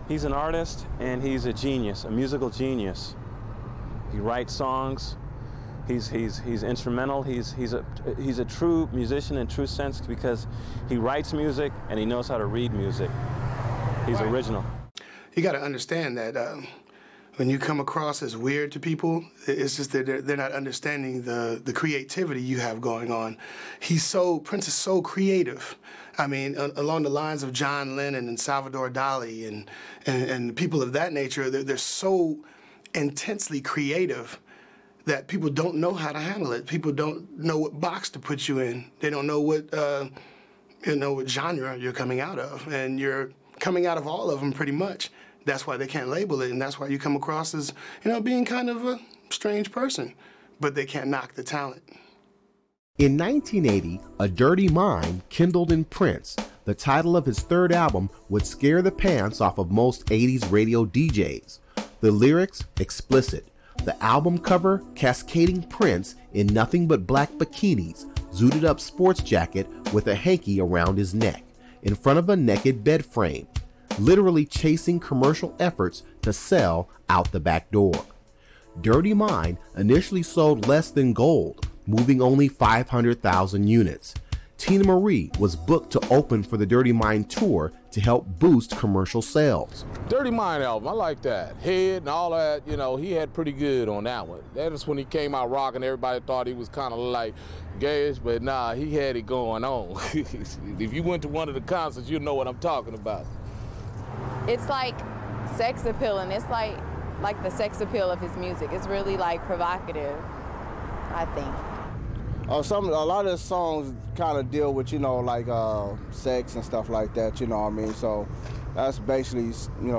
He's an artist and he's a genius, a musical genius. He writes songs. He's instrumental. He's a true musician in true sense because he writes music and he knows how to read music. He's original. You got to understand that when you come across as weird to people, it's just that they're not understanding the creativity you have going on. Prince is so creative. I mean, along the lines of John Lennon and Salvador Dali and people of that nature, they're so intensely creative that people don't know how to handle it. People don't know what box to put you in. They don't know what what genre you're coming out of, and you're coming out of all of them pretty much. That's why they can't label it, and that's why you come across as being kind of a strange person. But they can't knock the talent. In 1980, A Dirty Mind kindled in Prince. The title of his third album would scare the pants off of most 80s radio DJs. The lyrics explicit. The album cover cascading Prince in nothing but black bikinis, zooted up sports jacket with a hanky around his neck, in front of a naked bed frame, literally chasing commercial efforts to sell out the back door. Dirty Mind initially sold less than gold, moving only 500,000 units. Tina Marie was booked to open for the Dirty Mind tour to help boost commercial sales. Dirty Mind album, I like that. Head and all that, he had pretty good on that one. That was when he came out rocking. Everybody thought he was kind of like gayish, but nah, he had it going on. If you went to one of the concerts, you know what I'm talking about. It's like sex appeal, and it's like the sex appeal of his music. It's really like provocative, I think. A lot of the songs kind of deal with, like sex and stuff like that, So that's basically,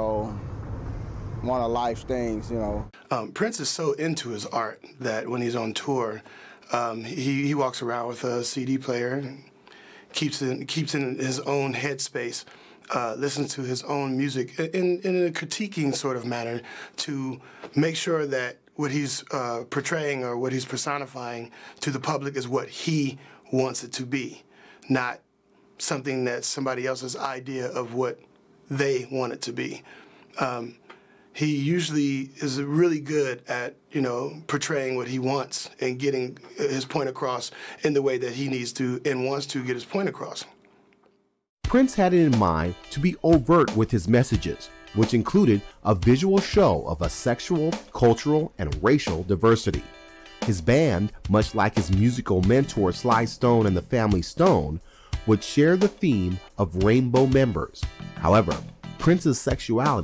one of life's things, Prince is so into his art that when he's on tour, he walks around with a CD player and keeps in his own headspace, listens to his own music in a critiquing sort of manner to make sure that what he's portraying or what he's personifying to the public is what he wants it to be, not something that's somebody else's idea of what they want it to be. He usually is really good at, portraying what he wants and getting his point across in the way that he needs to and wants to get his point across. Prince had it in mind to be overt with his messages, which included a visual show of a sexual, cultural, and racial diversity. His band, much like his musical mentor Sly Stone and the Family Stone, would share the theme of rainbow members. However, Prince's sexuality